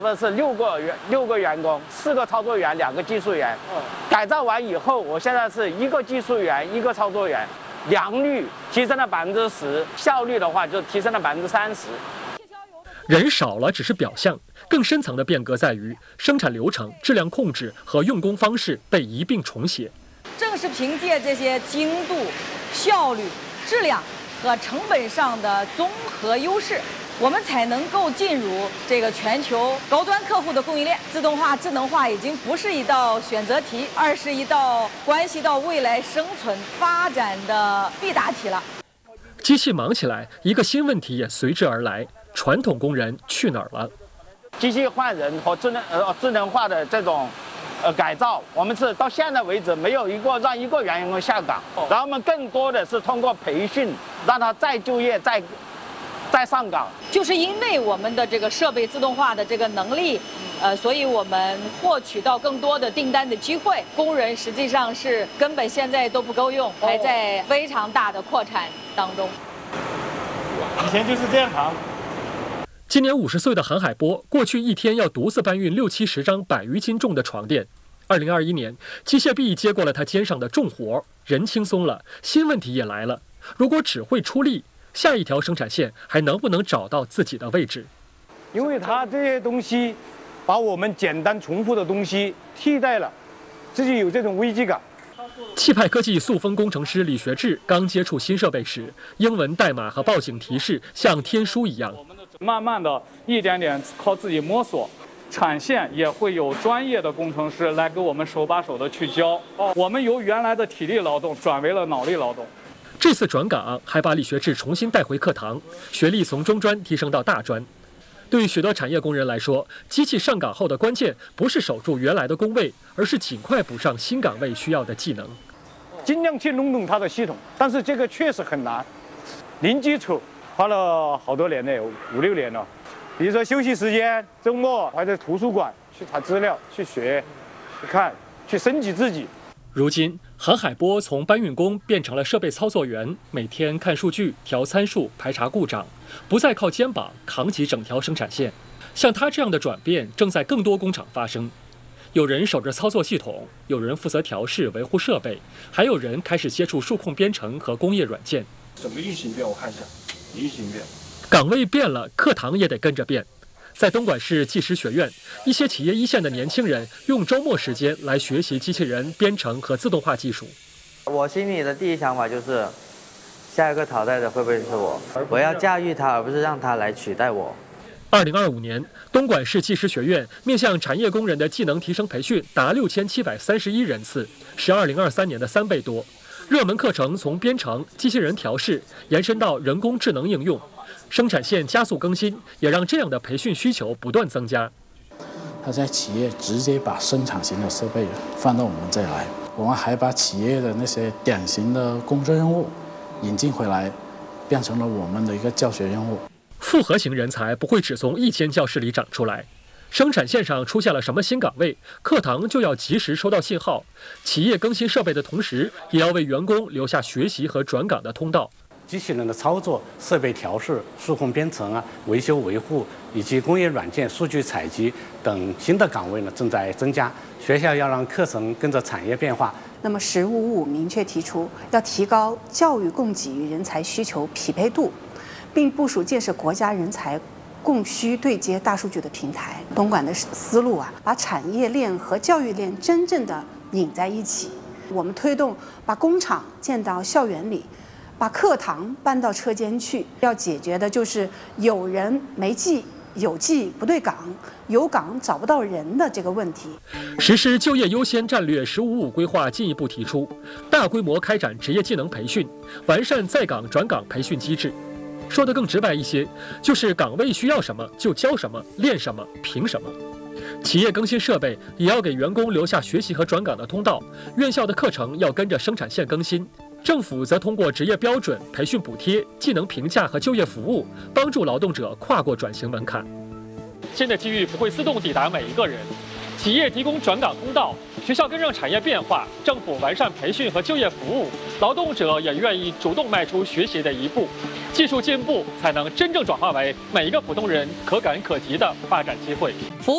这是六个员工，4个操作员，2个技术员。改造完以后，我现在是1个技术员，1个操作员，良率提升了10%，效率的话就提升了30%。 人少了只是表象，更深层的变革在于生产流程、质量控制和用工方式被一并重写。 正是凭借这些精度、效率、质量和成本上的综合优势，我们才能够进入这个全球高端客户的供应链。自动化、智能化已经不是一道选择题，而是一道关系到未来生存发展的必答题了。 机器忙起来，一个新问题也随之而来：传统工人去哪儿了？ 机器换人和智能化的这种改造，我们是到现在为止没有让一个员工下岗，然后我们更多的是通过培训，让他再就业、再上岗。 就是因为我们的这个设备自动化的这个能力，所以我们获取到更多的订单的机会。工人实际上是根本现在都不够用，还在非常大的扩产当中。 以前就是这样扛。 今年50岁的韩海波，过去一天要独自搬运60、70张100余斤重的床垫。2021年，机械臂接过了他肩上的重活，人轻松了，新问题也来了。如果只会出力，下一条生产线还能不能找到自己的位置？ 因为它这些东西，把我们简单重复的东西替代了，自己有这种危机感。 气派科技塑封工程师李学志刚接触新设备时，英文代码和报警提示像天书一样。 慢慢的一点点靠自己摸索，产线也会有专业的工程师来给我们手把手的去教。我们由原来的体力劳动转为了脑力劳动。 这次转岗还把李学志重新带回课堂，学历从中专提升到大专。对于许多产业工人来说，机器上岗后的关键不是守住原来的工位，而是尽快补上新岗位需要的技能。 尽量去弄懂它的系统，但是这个确实很难，零基础。花了好多年了，5、6年了。比如说休息时间、周末还在图书馆去查资料、去学、去看、去升级自己。 如今，韩海波从搬运工变成了设备操作员，每天看数据、调参数、排查故障，不再靠肩膀扛起整条生产线。像他这样的转变正在更多工厂发生。有人守着操作系统，有人负责调试、维护设备，还有人开始接触数控编程和工业软件。 整个运行变，我看一下。运行变， 岗位变了，课堂也得跟着变。在东莞市技师学院，一些企业一线的年轻人用周末时间来学习机器人编程和自动化技术。 我心里的第一想法就是，下一个淘汰的会不会是我？我要驾驭它，而不是让它来取代我。 2025年，东莞市技师学院面向产业工人的技能提升培训达6731人次，是2023年的3倍多。热门课程从编程、机器人调试延伸到人工智能应用，生产线加速更新，也让这样的培训需求不断增加。 他在企业直接把生产型的设备放到我们这来，我们还把企业的那些典型的工作任务引进回来，变成了我们的一个教学任务。 复合型人才不会只从一间教室里长出来。生产线上出现了什么新岗位，课堂就要及时收到信号。企业更新设备的同时，也要为员工留下学习和转岗的通道。 机器人的操作、设备调试、数控编程维修维护以及工业软件、数据采集等新的岗位正在增加。学校要让课程跟着产业变化。 那么“15+5”明确提出要提高教育供给与人才需求匹配度，并部署建设国家人才供需对接大数据的平台。东莞的思路把产业链和教育链真正的拧在一起。我们推动把工厂建到校园里，把课堂搬到车间去。要解决的就是有人没技，有技不对岗，有岗找不到人的这个问题。 实施就业优先战略“15+5”规划进一步提出，大规模开展职业技能培训，完善在岗转岗培训机制。说得更直白一些，就是岗位需要什么就教什么，练什么凭什么。企业更新设备也要给员工留下学习和转岗的通道，院校的课程要跟着生产线更新，政府则通过职业标准、培训补贴、技能评价和就业服务，帮助劳动者跨过转型门槛。新的机遇不会自动抵达每一个人，企业提供转岗通道，学校跟上产业变化，政府完善培训和就业服务，劳动者也愿意主动迈出学习的一步，技术进步才能真正转化为每一个普通人可感可及的发展机会。